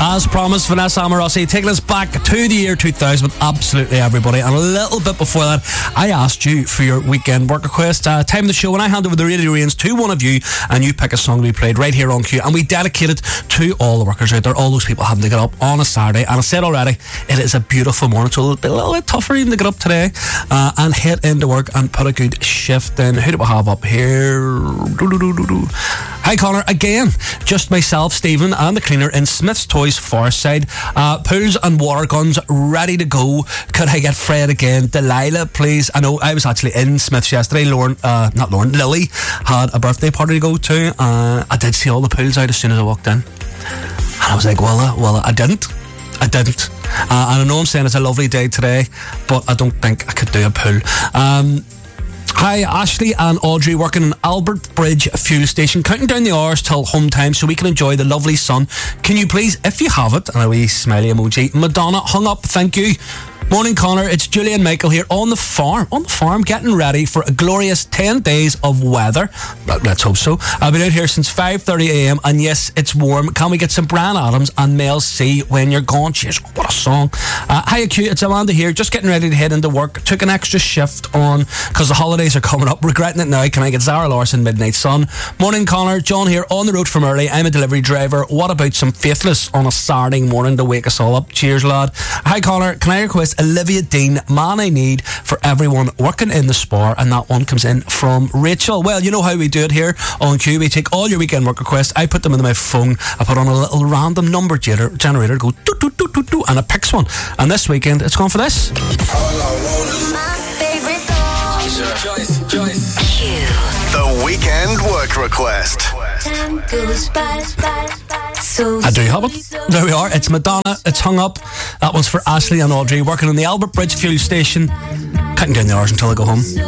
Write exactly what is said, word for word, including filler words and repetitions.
As promised, Vanessa Amorosi taking us back to the year two thousand with absolutely everybody. And a little bit before that, I asked you for your weekend work request. Uh, time of the show when I hand over the radio reins to one of you, and you pick a song to be played right here on Q, and we dedicate it to all the workers out there, all those people having to get up on a Saturday. And I said already, it is a beautiful morning, so it'll be a little bit tougher even to get up today uh, and head into work and put a good shift in. Who do we have up here? Do-do-do-do-do. Hi Connor, again, just myself, Stephen, and the cleaner in Smith's Toys Forest Side. Uh, pools and water guns ready to go. Could I get Fred again? Delilah, please. I know I was actually in Smith's yesterday. Lauren, uh, not Lauren, Lily had a birthday party to go to. Uh, I did see all the pools out as soon as I walked in. And I was like, well, uh, well, I didn't. I didn't. Uh, and I know I'm saying it's a lovely day today, but I don't think I could do a pool. Um... Hi, Ashley and Audrey working in Albert Bridge fuel station, counting down the hours till home time so we can enjoy the lovely sun. Can you please, if you have it, and a wee smiley emoji, Madonna hung up, thank you. Morning Connor, it's Julie and Michael here on the farm, on the farm getting ready for a glorious ten days of weather. Let's hope so. I've been out here since five thirty a m and yes, it's warm. Can we get some Brian Adams and Mel C, When You're Gone? Cheers, what a song. Uh, hi Q, it's Amanda here, just getting ready to head into work. Took an extra shift on because the holidays are coming up. Regretting it now. Can I get Zara Larson, Midnight Sun? Morning Connor, John here on the road from early. I'm a delivery driver. What about some Faithless on a Saturday morning to wake us all up? Cheers lad. Hi Connor, can I request Olivia Dean, Man I Need, for everyone working in the spa? And that one comes in from Rachel. Well, you know how we do it here on Q. We take all your weekend work requests, I put them into my phone, I put on a little random number gener- generator, go doo doo doo doo doo, and it picks one. And this weekend it's gone for this. My favorite song. Joyce, Joyce. Q. The weekend work request. Time goes by, by, by. So I do have it. There we are. It's Madonna. It's hung up. That one's for Ashley and Audrey working on the Albert Bridge fuel station. Counting down the hours until I go home.